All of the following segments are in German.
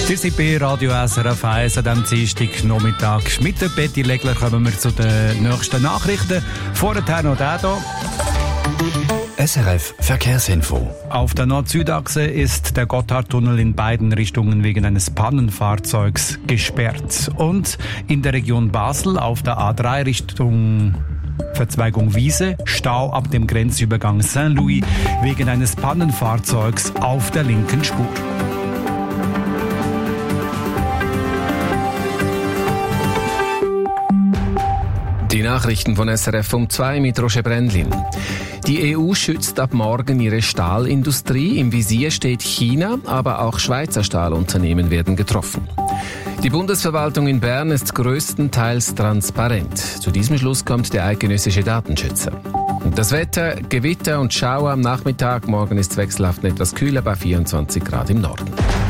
Sie sind bei Radio SRF 1 an diesem Dienstagnachmittag. Mit der Betty Legler kommen wir zu den nächsten Nachrichten. Vorher noch der hier. SRF Verkehrsinfo. Auf der Nord-Süd-Achse ist der Gotthardtunnel in beiden Richtungen wegen eines Pannenfahrzeugs gesperrt. Und in der Region Basel auf der A3 Richtung Verzweigung Wiese, Stau ab dem Grenzübergang Saint-Louis wegen eines Pannenfahrzeugs auf der linken Spur. Die Nachrichten von SRF um 2 mit Roger Brändlin. Die EU schützt ab morgen ihre Stahlindustrie. Im Visier steht China, aber auch Schweizer Stahlunternehmen werden getroffen. Die Bundesverwaltung in Bern ist größtenteils transparent. Zu diesem Schluss kommt der eidgenössische Datenschützer. Das Wetter, Gewitter und Schauer am Nachmittag. Morgen ist es wechselhaft etwas kühler bei 24 Grad im Norden.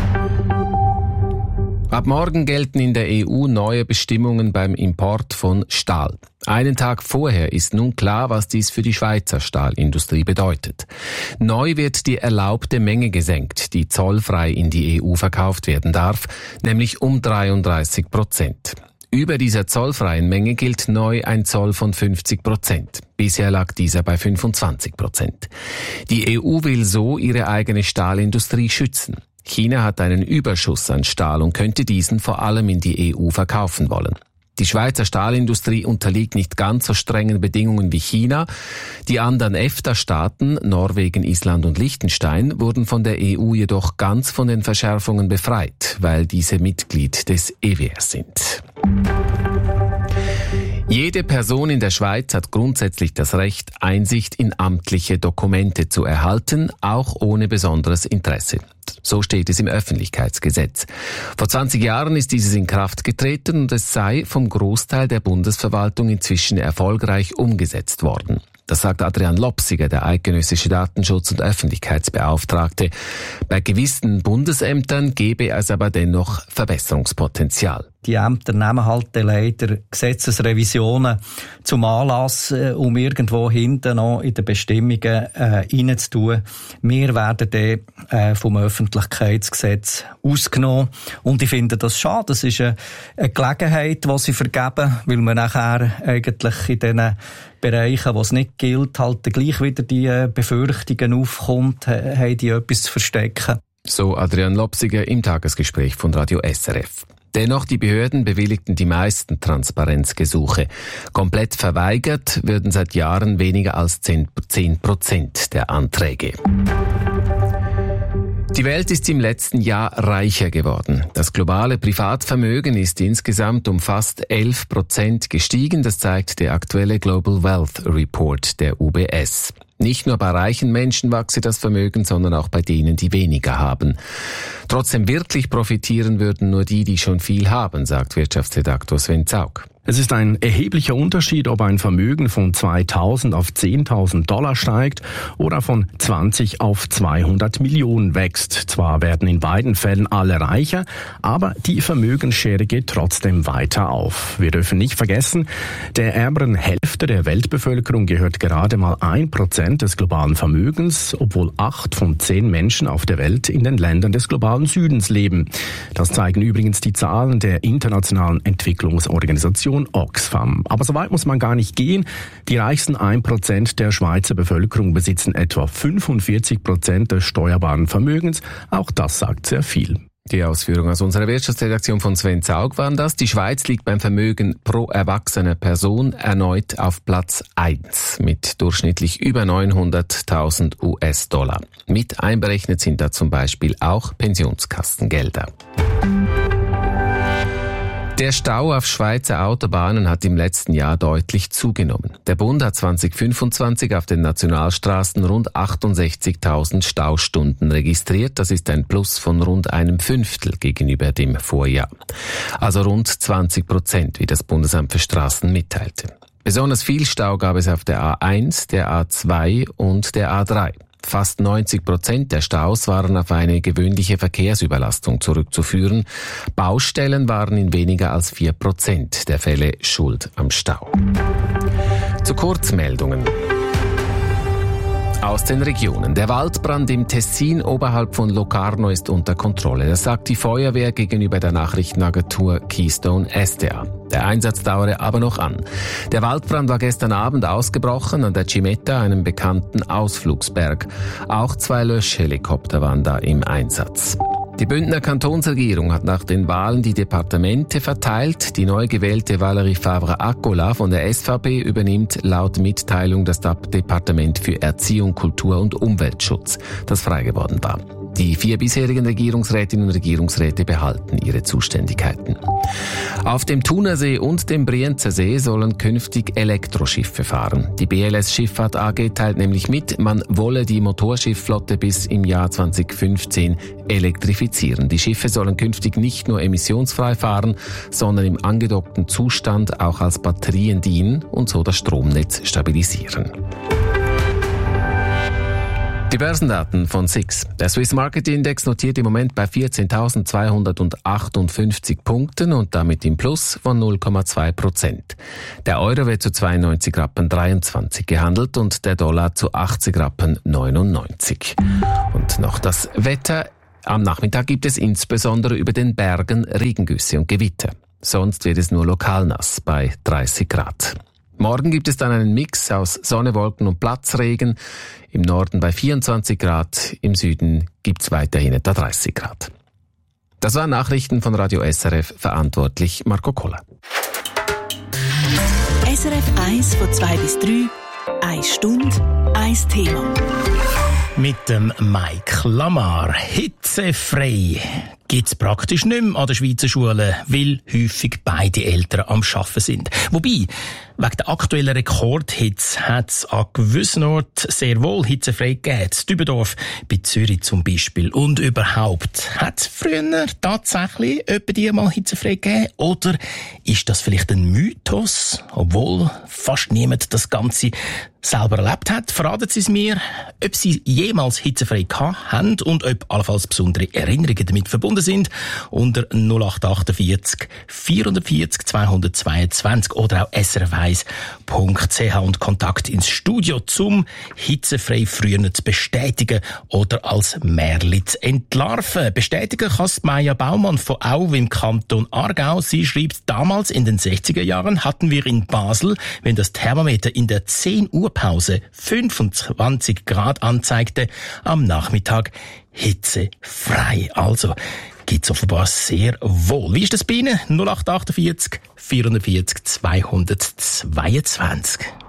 Ab morgen gelten in der EU neue Bestimmungen beim Import von Stahl. Einen Tag vorher ist nun klar, was dies für die Schweizer Stahlindustrie bedeutet. Neu wird die erlaubte Menge gesenkt, die zollfrei in die EU verkauft werden darf, nämlich um 33%. Über dieser zollfreien Menge gilt neu ein Zoll von 50%. Bisher lag dieser bei 25%. Die EU will so ihre eigene Stahlindustrie schützen. China hat einen Überschuss an Stahl und könnte diesen vor allem in die EU verkaufen wollen. Die Schweizer Stahlindustrie unterliegt nicht ganz so strengen Bedingungen wie China. Die anderen EFTA-Staaten, Norwegen, Island und Liechtenstein, wurden von der EU jedoch ganz von den Verschärfungen befreit, weil diese Mitglied des EWR sind. Jede Person in der Schweiz hat grundsätzlich das Recht, Einsicht in amtliche Dokumente zu erhalten, auch ohne besonderes Interesse. So steht es im Öffentlichkeitsgesetz. Vor 20 Jahren ist dieses in Kraft getreten und es sei vom Großteil der Bundesverwaltung inzwischen erfolgreich umgesetzt worden. Das sagt Adrian Lopsiger, der eidgenössische Datenschutz- und Öffentlichkeitsbeauftragte. Bei gewissen Bundesämtern gebe es aber dennoch Verbesserungspotenzial. Die Ämter nehmen halt leider Gesetzesrevisionen zum Anlass, um irgendwo hinten noch in den Bestimmungen reinzutun. Wir werden dann vom Öffentlichkeitsgesetz ausgenommen. Und ich finde das schade. Das ist eine Gelegenheit, die sie vergeben, weil man nachher eigentlich in diesen Bereichen, wo es nicht gilt, halt gleich wieder die Befürchtungen aufkommt, haben die etwas zu verstecken. So Adrian Lopsiger im Tagesgespräch von Radio SRF. Dennoch, die Behörden bewilligten die meisten Transparenzgesuche. Komplett verweigert würden seit Jahren weniger als 10% der Anträge. Die Welt ist im letzten Jahr reicher geworden. Das globale Privatvermögen ist insgesamt um fast 11% gestiegen. Das zeigt der aktuelle Global Wealth Report der UBS. Nicht nur bei reichen Menschen wachse das Vermögen, sondern auch bei denen, die weniger haben. Trotzdem wirklich profitieren würden nur die, die schon viel haben, sagt Wirtschaftsredaktor Sven Zaug. Es ist ein erheblicher Unterschied, ob ein Vermögen von 2.000 auf 10.000 Dollar steigt oder von 20 auf 200 Millionen wächst. Zwar werden in beiden Fällen alle reicher, aber die Vermögensschere geht trotzdem weiter auf. Wir dürfen nicht vergessen, der ärmeren Hälfte der Weltbevölkerung gehört gerade mal 1% des globalen Vermögens, obwohl 8 von 10 Menschen auf der Welt in den Ländern des globalen Südens leben. Das zeigen übrigens die Zahlen der Internationalen Entwicklungsorganisation Oxfam. Aber so weit muss man gar nicht gehen. Die reichsten 1% der Schweizer Bevölkerung besitzen etwa 45% des steuerbaren Vermögens. Auch das sagt sehr viel. Die Ausführungen aus unserer Wirtschaftsredaktion von Sven Zaug waren das. Die Schweiz liegt beim Vermögen pro erwachsene Person erneut auf Platz 1 mit durchschnittlich über 900.000 US-Dollar. Mit einberechnet sind da zum Beispiel auch Pensionskassengelder. Der Stau auf Schweizer Autobahnen hat im letzten Jahr deutlich zugenommen. Der Bund hat 2025 auf den Nationalstraßen rund 68.000 Staustunden registriert. Das ist ein Plus von rund einem Fünftel gegenüber dem Vorjahr. Also rund 20%, wie das Bundesamt für Straßen mitteilte. Besonders viel Stau gab es auf der A1, der A2 und der A3. Fast 90% der Staus waren auf eine gewöhnliche Verkehrsüberlastung zurückzuführen. Baustellen waren in weniger als 4% der Fälle schuld am Stau. Zu Kurzmeldungen. Aus den Regionen. Der Waldbrand im Tessin oberhalb von Locarno ist unter Kontrolle. Das sagt die Feuerwehr gegenüber der Nachrichtenagentur Keystone SDA. Der Einsatz dauere aber noch an. Der Waldbrand war gestern Abend ausgebrochen an der Cimetta, einem bekannten Ausflugsberg. Auch 2 Löschhelikopter waren da im Einsatz. Die Bündner Kantonsregierung hat nach den Wahlen die Departemente verteilt. Die neu gewählte Valérie Favre-Accola von der SVP übernimmt laut Mitteilung das Departement für Erziehung, Kultur und Umweltschutz, das frei geworden war. Die 4 bisherigen Regierungsrätinnen und Regierungsräte behalten ihre Zuständigkeiten. Auf dem Thunersee und dem Brienzer See sollen künftig Elektroschiffe fahren. Die BLS Schifffahrt AG teilt nämlich mit, man wolle die Motorschiffflotte bis im Jahr 2015 elektrifizieren. Die Schiffe sollen künftig nicht nur emissionsfrei fahren, sondern im angedockten Zustand auch als Batterien dienen und so das Stromnetz stabilisieren. Die Börsendaten von SIX. Der Swiss Market Index notiert im Moment bei 14.258 Punkten und damit im Plus von 0,2%. Der Euro wird zu 92,23 Rappen gehandelt und der Dollar zu 80,99 Rappen. Und noch das Wetter. Am Nachmittag gibt es insbesondere über den Bergen Regengüsse und Gewitter. Sonst wird es nur lokal nass bei 30 Grad. Morgen gibt es dann einen Mix aus Sonne, Wolken und Platzregen. Im Norden bei 24 Grad, im Süden gibt's weiterhin etwa 30 Grad. Das waren Nachrichten von Radio SRF, verantwortlich Marco Koller. SRF 1 von 2 bis 3, 1 Stunde, 1 Thema. Mit dem Mike Lamar. Hitzefrei gibt's praktisch nicht mehr an der Schweizer Schule, weil häufig beide Eltern am Arbeiten sind. Wobei, wegen der aktuellen Rekordhitze hat es an gewissen Orten sehr wohl hitzefrei gegeben. In Dübendorf, bei Zürich zum Beispiel. Und überhaupt, hat es früher tatsächlich die mal hitzefrei gegeben? Oder ist das vielleicht ein Mythos, obwohl fast niemand das Ganze selber erlebt hat? Verraten Sie es mir, ob Sie jemals hitzefrei gehabt haben und ob allenfalls besondere Erinnerungen damit verbunden sind. Unter 0848 440 222 oder auch srf1.ch und Kontakt ins Studio, zum hitzefrei früher zu bestätigen oder als Märli zu entlarven. Bestätigen kann Maja Baumann von Au im Kanton Aargau. Sie schreibt, damals in den 60er Jahren hatten wir in Basel, wenn das Thermometer in der 10 Uhr Pause 25 Grad anzeigte, am Nachmittag hitzefrei. Also gibt's offenbar sehr wohl. Wie ist das bei Ihnen? 0848 440 222.